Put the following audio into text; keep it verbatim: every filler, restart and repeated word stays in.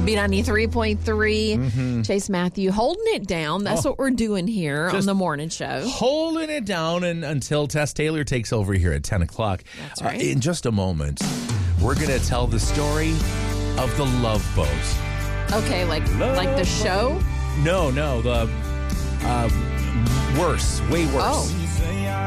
B ninety-three point three. Mm-hmm. Chase Matthew holding it down. That's oh, what we're doing here on the morning show. Holding it down and, until Tess Taylor takes over here at ten o'clock. That's right. Uh, in just a moment, we're going to tell the story of the Love Boat. Okay, like Love like the show? No, no, the uh, worse, way worse. Oh.